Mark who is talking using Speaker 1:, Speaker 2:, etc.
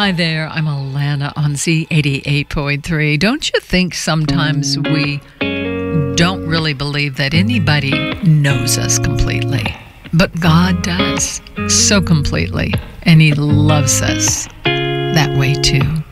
Speaker 1: Hi there, I'm Alana on Z88.3. Don't you think sometimes we don't really believe that anybody knows us completely? But God does, so completely, and He loves us that way too.